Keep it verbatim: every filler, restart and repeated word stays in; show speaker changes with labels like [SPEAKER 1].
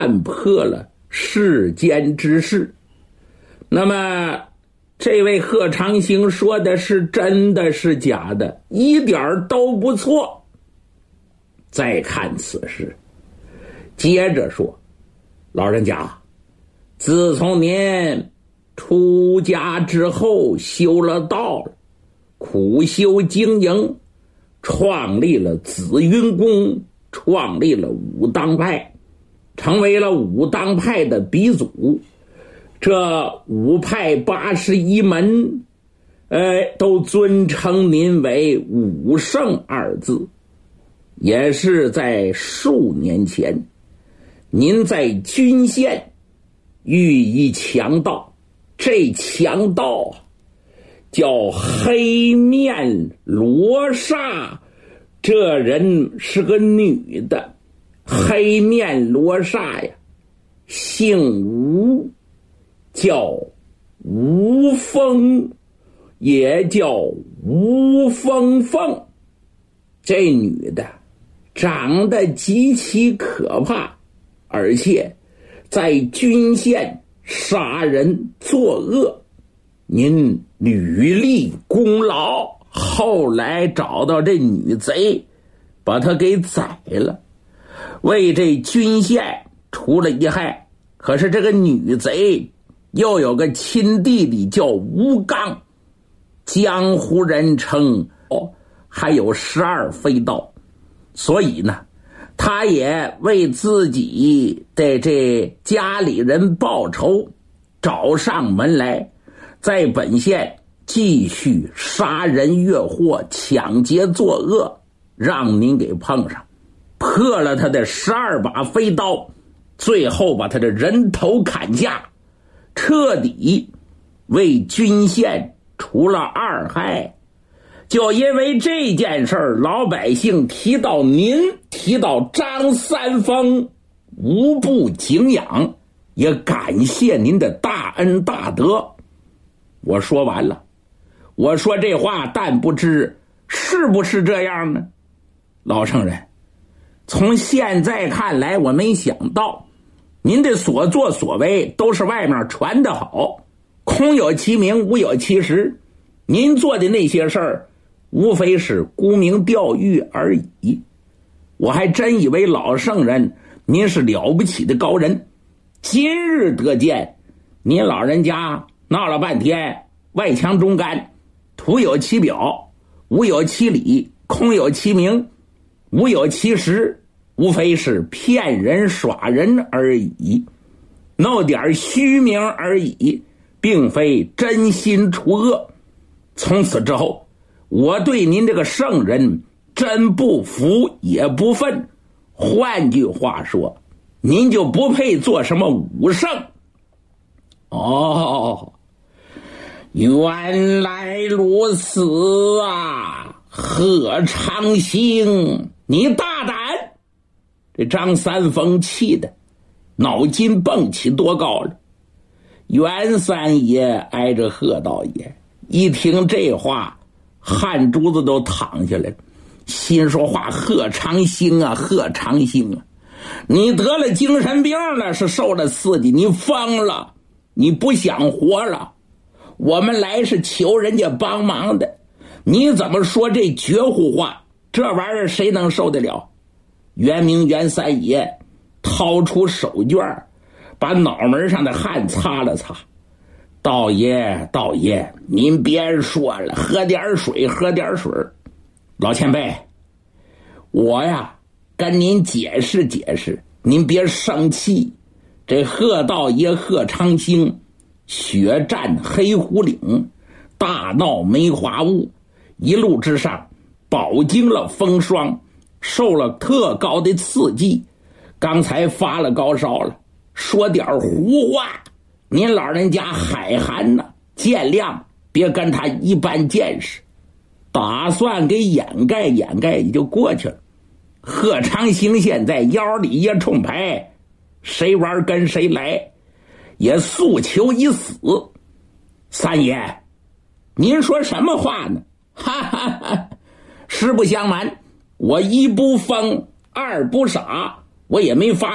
[SPEAKER 1] 看破了世间之事。那么这位贺长兴说的是真的是假的，一点都不错。再看此事，接着说，老人家，自从您出家之后修了道了，苦修经营，创立了紫云宫，创立了武当派，成为了武当派的鼻祖。这五派八十一门，呃，都尊称您为武圣二字。也是在数年前，您在均县遇一强盗，这强盗叫黑面罗刹，这人是个女的。黑面罗刹呀，姓吴，叫吴凤，也叫吴凤凤。这女的长得极其可怕，而且在均县杀人作恶，您屡立功劳，后来找到这女贼，把她给宰了，为这均县除了一害。可是这个女贼又有个亲弟弟叫吴刚，江湖人称哦，还有十二飞刀。所以呢，他也为自己的这家里人报仇，找上门来，在本县继续杀人越货、抢劫作恶，让您给碰上，破了他的十二把飞刀，最后把他的人头砍下，彻底为均县除了二害。就因为这件事儿，老百姓提到您，提到张三丰，无不敬仰，也感谢您的大恩大德。我说完了，我说这话，但不知是不是这样呢？老圣人，从现在看来，我没想到您的所作所为都是外面传的好，空有其名，无有其实。您做的那些事儿，无非是沽名钓誉而已。我还真以为老圣人您是了不起的高人，今日得见您老人家闹了半天外强中干，徒有其表，无有其理，空有其名，无有其实，无非是骗人耍人而已，弄点虚名而已，并非真心除恶。从此之后，我对您这个圣人真不服也不忿，换句话说，您就不配做什么武圣。哦，原来如此啊，贺长兴，你大胆！这张三丰气的脑筋蹦起多高了。袁三爷挨着贺道爷，一听这话，汗珠子都淌下来了，心说话，贺长兴啊，贺长兴啊，你得了精神病了，是受了刺激，你疯了，你不想活了，我们来是求人家帮忙的，你怎么说这绝户话？这玩意儿谁能受得了？袁明袁三爷掏出手绢，把脑门上的汗擦了擦。道爷道爷，您别说了，喝点水喝点水。老前辈，我呀跟您解释解释，您别生气。这贺道爷贺长兴血战黑虎岭，大闹梅花坞，一路之上饱经了风霜，受了特高的刺激，刚才发了高烧了，说点胡话，您老人家海涵呢，见谅，别跟他一般见识，打算给掩盖掩盖也就过去了。贺长兴现在腰里一冲牌，谁玩跟谁来，也诉求一死。三爷，您说什么话呢？哈哈哈！实不相瞒，我一不疯，二不傻，我也没发